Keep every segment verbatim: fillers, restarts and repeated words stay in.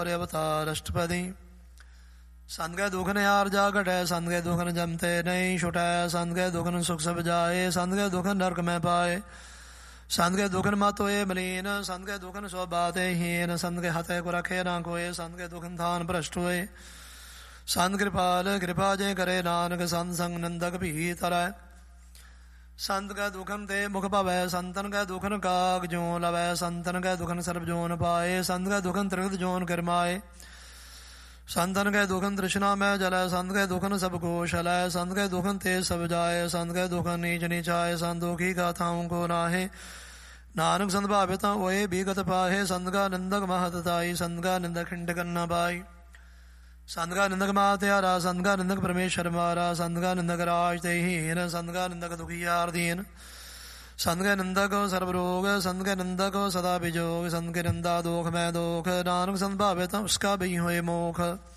ਅਵਤਾਰ ਅਸ਼ਟਪਦੀ। ਸੰਤ ਕੈ ਦੁਖ ਨ ਆਰਜਾ ਘਟੈ, ਸੰਤ ਕੈ ਦੁਖ ਨ ਜਮਤੇ ਨਹੀਂ ਛੁਟੈ, ਸੰਤ ਕੈ ਦੁਖ ਨ ਸੁਖ ਸਭ ਜਾਏ, ਸੰਤ ਕੈ ਦੁਖ ਨਰਕ ਮੈਂ ਪਾਏ, ਸੰਤ ਕੈ ਦੁਖ ਨ ਮਤ ਹੋਏ ਮਲੀਨ, ਸੰਤ ਕੈ ਦੁਖ ਨ ਸੋ ਬਾਤੇ ਹੀਨ, ਸੰਤ ਕੈ ਹਤੈ ਕੋ ਰਖੇ ਨਾ ਕੋਏ, ਸੰਤ ਕੈ ਦੁਖ ਥਾਨ ਭ੍ਰਸ਼ਟ ਹੋਏ। ਸੰਤ ਕਿਰਪਾਲ ਕਿਰਪਾ ਜੇ ਕਰੇ, ਨਾਨਕ ਸੰਤ ਸੰਗ ਨਿੰਦਕ ਭੀ ਤਰੈ। ਸੰਤ ਕੈ ਦੁਖਨ ਤੇ ਮੁਖ ਭਵੈ, ਸੰਤਨ ਕੈ ਦੁਖਨ ਕਾਗ ਜੋ ਲਵੈ, ਸੰਤਨ ਕੈ ਦੁਖਨ ਸਰਬ ਜੋਨ ਪਾਏ, ਸੰਤ ਕੈ ਦੁਖਨ ਤ੍ਰਿਗਤ ਜੋਨ ਕਰਮਾਏ, ਸੰਤਨ ਕੈ ਦੁਖਨ ਤ੍ਰਿਸ਼ਨਾ ਮੈਂ ਜਲੈ, ਸੰਤ ਕੈ ਦੁਖਨ ਸਭ ਕੋਸ਼ ਹਲੈ, ਸੰਤ ਕੈ ਦੁਖਨ ਤੇ ਸਭ ਜਾਏ, ਸੰਤ ਕੈ ਦੁਖਨ ਨੀਚ ਨੀਚਾਏ, ਸੰਤ ਦੁਖੀ ਕਾ ਥਾਉ ਕੋ ਨਾਹੇ, ਨਾਨਕ ਸੰਤ ਭਾਵੇ ਤਾਂ ਹੋਏ ਬੀਗਤ ਪਾਹੇ, ਸੰਤ ਕਾ ਨਿੰਦਕ ਮਹਤ ਤਾਈ, ਸੰਤ ਕਾ ਨਿੰਦਕ ਖਿੰਡ ਕਰਨਾ ਪਾਈ, ਸੰਤ ਕਾ ਨਿੰਦਕ ਮਾਤਿਆਰਾ, ਸੰਤ ਕਾ ਨਿੰਦਕ ਪਰਮੇਸ਼ਰ ਮਾਰਾ, ਸੰਤ ਕਾ ਨਿੰਦਕ ਰਾਜ ਤੇ ਹੀਨ, ਸੰਤ ਕਾ ਨਿੰਦਕ ਦੁਖੀਆਰ ਦੀਨ, ਸੰਤ ਕੈ ਨਿੰਦਕ ਸਰਬ ਰੋਗ, ਸੰਤ ਕੈ ਨਿੰਦਕ ਸਦਾ ਬਿਜੋਗ, ਸੰਤ ਕੈ ਨਿੰਦਾ ਦੋਖ ਮੈਂ ਦੋਖ, ਨਾਨਕ ਸੰਤ ਭਾਵੇ ਤਾਂ ਉਸਕਾ ਬਈ ਹੋਏ ਮੋਖ।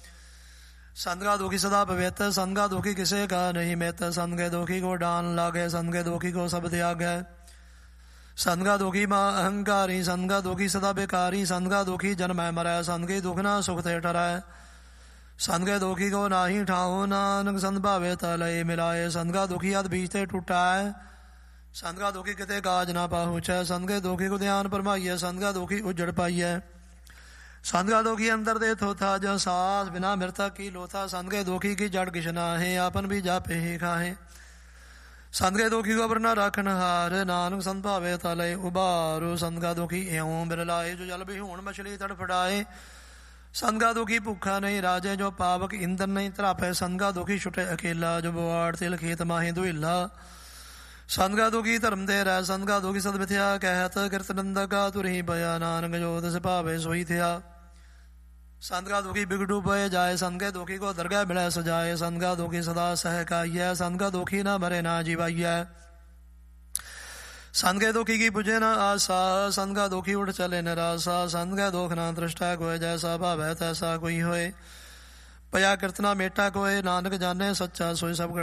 ਸੰਤ ਕਾ ਦੁਖੀ ਸਦਾ ਪਵਿੱਤ, ਸੰਤ ਕਾ ਦੁਖੀ ਕਿਸੇ ਕਾ ਨਹੀਂ ਮਿਤ, ਸੰਤ ਕੈ ਦੁਖੀ ਕੋ ਡਾਨ ਲਾਗੇ, ਸੰਤ ਕੈ ਦੁਖੀ ਕੋ ਸਭ ਤਿਆਗੈ, ਸੰਤ ਕਾ ਦੁਖੀ ਮਾ ਅਹੰਕਾਰੀ, ਸੰਤ ਕਾ ਦੁਖੀ ਸਦਾ ਬੇਕਾਰੀ, ਸੰਤ ਕਾ ਦੁਖੀ ਜਨਮੈ ਮਰੈ, ਸੰਤ ਕੀ ਦੁਖ ਨਾ ਸੁਖ ਤੇ ਠਰੈ, ਸੰਤ ਕੈ ਦੁਖੀ ਕੋ ਨਾਹੀ ਠਾਓ, ਨਾਨਕ ਸੰਤ ਭਾਵੇ ਤਾ ਲਏ ਮਿਲਾਏ, ਸੰਤ ਕਾ ਦੁਖੀ ਅਦ ਬੀਜ ਤੇ ਟੁੱਟੈ, ਸੰਤ ਕਾ ਦੁਖੀ ਕਿਤੇ ਕਾਜ ਨਾ ਪਹੁੰਚੈ, ਸੰਤ ਕੈ ਦੁਖੀ ਕੋ ਧਿਆਨ ਭਰਮਾਈਐ, ਸੰਤ ਕਾ ਦੁਖੀ ਉਜੜ ਪਾਈਐ, ਸੰਤ ਕਾ ਦੁਖੀ ਅੰਦਰ ਦੇ ਥੋਥਾ ਜੋ ਸਾਸ ਬਿਨਾ ਮਿਰਤਾ ਕੀ ਲੋਥਾ, ਸੰਤ ਕੈ ਦੁਖੀ ਕੀ ਜੜ ਕਿਛ ਨਾਹੇ, ਆਪਨ ਵੀ ਜਾਪੇ ਹੀ ਖਾਹੇ, ਸੰਤ ਕੈ ਦੁਖੀ ਕੋ ਬਰਨਾ ਰਾਖਣ ਹਾਰ, ਨਾਨਕ ਸੰਤ ਭਾਵੇ ਤਾ ਲਏ ਉਬਾਰੋ, ਸੰਤ ਕਾ ਦੁਖੀ ਇਉਂ ਬਿਰਲਾਏ, ਜੋ ਜਲ ਵਿਹੂਣ ਮਛਲੀ ਤੜਫੜਾਏ, ਸੰਤ ਕਾ ਦੁਖੀ ਭੁੱਖਾ ਨਹੀਂ ਰਾਜੇ, ਜੋ ਪਾਵਕ ਇੰਦਰ ਨਹੀਂ ਧਰਾਪੈ, ਸੰਤ ਕਾ ਦੁਖੀ ਛੁਟੇ ਅਕੇਲਾ, ਜੋ ਬਵਾੜ ਤਿਲ ਖੇਤ ਮਾਹੇ ਦੁਹਿਲਾ, ਸੰਤ ਕਾ ਦੁਖੀ ਧਰਮ ਤੇ ਰਹਿ, ਸੰਤ ਕਾ ਦੁਖੀ ਸਦ ਮਿਥਿਆ ਕਹਿਤ, ਕਿਰਤ ਨਿੰਦਕਾ ਤੁਰਹੀ ਭਇਆ, ਨਾਨਕ ਜੋ ਤਿਸ ਭਾਵੇ ਸੋਈ ਥਿਆ, ਸੰਤ ਕਾ ਦੁਖੀ ਬਿਗੜੂ ਪਏ ਜਾਏ, ਸੰਤ ਕੈ ਦੁਖੀ ਕੋ ਦਰਗਾਹ ਮਿਲੈ ਸਜਾਏ, ਸੰਤ ਕਾ ਦੁਖੀ ਸਦਾ ਸਹਿਕਾਈਐ, ਸੰਤ ਕਾ ਦੁਖੀ ਨਾ ਮਰੇ ਨਾ ਜੀਵਾਈਐ, ਸੰਤ ਕੈ ਦੁਖੀ ਕੀ ਪੁਜੇ ਨਾ ਆਸਾ, ਸੰਤ ਕਾ ਦੁਖੀ ਉਠ ਚਲੇ ਨਿਰਾਸਾ, ਸੰਤ ਕੈ ਦੁਖ ਨਾ ਦ੍ਰਿਸ਼ਟਾ ਕੋਇ, ਜੈਸਾ ਭਾਵੈ ਤੈਸਾ ਕੋਈ ਹੋਏ, ਭਇਆ ਕਿਰਤਨਾ ਮੇਟਾ ਕੋਏ, ਨਾਨਕ ਜਾਣੇ ਸੱਚਾ ਸੋਈ ਸਭ